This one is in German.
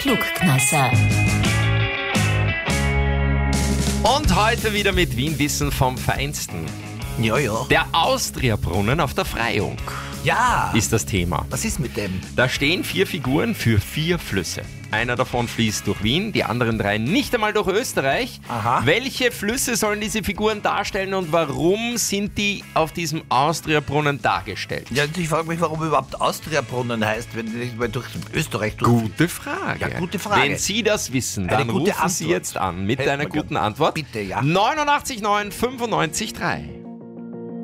Klugkneisser. Und heute wieder mit Wien-Wissen vom Feinsten. Ja, ja. Der Austria-Brunnen auf der Freyung Ja. ist das Thema. Was ist mit dem? Da stehen 4 Figuren für 4 Flüsse. Einer davon fließt durch Wien, die anderen 3 nicht einmal durch Österreich. Aha. Welche Flüsse sollen diese Figuren darstellen und warum sind die auf diesem Austria-Brunnen dargestellt? Ja, ich frage mich, warum überhaupt Austria-Brunnen heißt, wenn die nicht mal durch Österreich durch. Gute Frage. Ja, gute Frage. Wenn Sie das wissen, Eine dann gute rufen Sie Antwort. jetzt an mit Hätte einer man guten gern. Antwort. Bitte, ja. 89 9 95 3.